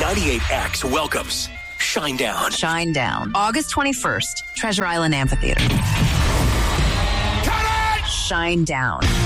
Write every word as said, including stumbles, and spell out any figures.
ninety-eight X welcomes Shinedown. Shinedown, August twenty-first, Treasure Island Amphitheater. Shinedown.